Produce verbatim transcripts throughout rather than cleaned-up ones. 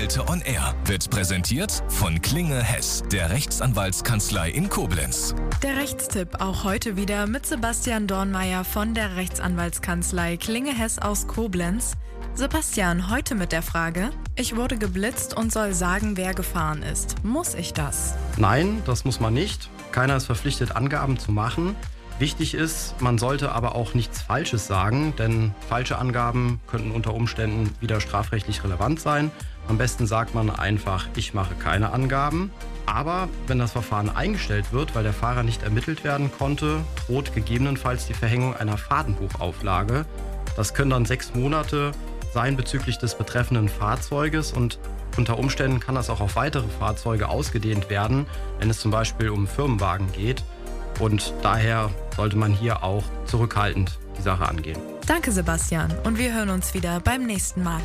Anwälte on Air wird präsentiert von Klinge Hess, der Rechtsanwaltskanzlei in Koblenz. Der Rechtstipp auch heute wieder mit Sebastian Dornmeier von der Rechtsanwaltskanzlei Klinge Hess aus Koblenz. Sebastian, heute mit der Frage: Ich wurde geblitzt und soll sagen, wer gefahren ist. Muss ich das? Nein, das muss man nicht. Keiner ist verpflichtet, Angaben zu machen. Wichtig ist, man sollte aber auch nichts Falsches sagen, denn falsche Angaben könnten unter Umständen wieder strafrechtlich relevant sein. Am besten sagt man einfach, ich mache keine Angaben. Aber wenn das Verfahren eingestellt wird, weil der Fahrer nicht ermittelt werden konnte, droht gegebenenfalls die Verhängung einer Fahrtenbuchauflage. Das können dann sechs Monate sein bezüglich des betreffenden Fahrzeuges, und unter Umständen kann das auch auf weitere Fahrzeuge ausgedehnt werden, wenn es zum Beispiel um Firmenwagen geht. Und daher sollte man hier auch zurückhaltend die Sache angehen. Danke, Sebastian. Und wir hören uns wieder beim nächsten Mal.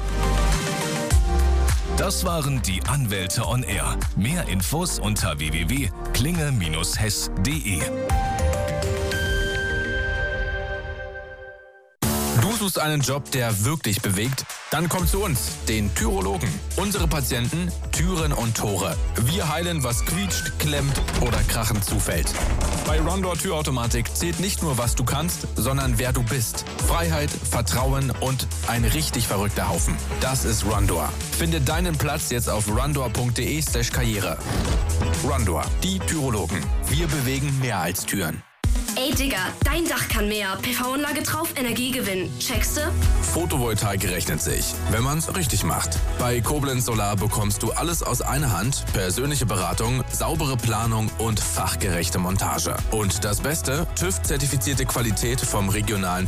Das waren die Anwälte on Air. Mehr Infos unter w w w punkt klinge hess punkt d e. Du suchst einen Job, der wirklich bewegt? Dann komm zu uns, den Türologen. Unsere Patienten, Türen und Tore. Wir heilen, was quietscht, klemmt oder krachend zufällt. Bei Rondor Türautomatik zählt nicht nur, was du kannst, sondern wer du bist. Freiheit, Vertrauen und ein richtig verrückter Haufen. Das ist Rondor. Finde deinen Platz jetzt auf rondor punkt d e slash karriere. Rondor, die Türologen. Wir bewegen mehr als Türen. Ey Digga, dein Dach kann mehr. P V-Anlage drauf, Energiegewinn. Checkste? Photovoltaik rechnet sich, wenn man es richtig macht. Bei Koblenz Solar bekommst du alles aus einer Hand, persönliche Beratung, saubere Planung und fachgerechte Montage. Und das Beste, TÜV-zertifizierte Qualität vom regionalen